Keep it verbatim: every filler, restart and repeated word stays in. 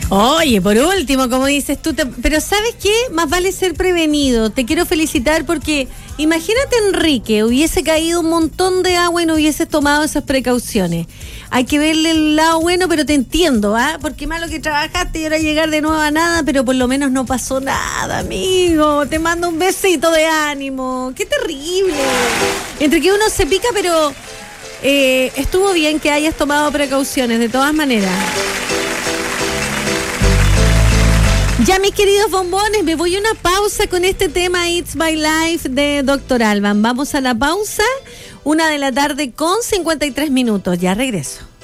Oye, por último, como dices tú, te, pero ¿sabes qué? Más vale ser prevenido. Te quiero felicitar porque imagínate, Enrique, hubiese caído un montón de agua y no hubieses tomado esas precauciones. Hay que verle el lado bueno, pero te entiendo, ¿ah? ¿eh? Porque malo que trabajaste y ahora llegar de nuevo a nada, pero por lo menos no pasó nada, amigo. Te mando un besito de ánimo. ¡Qué terrible! Entre que uno se pica, pero eh, estuvo bien que hayas tomado precauciones, de todas maneras. Ya, mis queridos bombones, me voy a una pausa con este tema It's My Life de doctor Alban. Vamos a la pausa, una de la tarde con cincuenta y tres minutos. Ya regreso.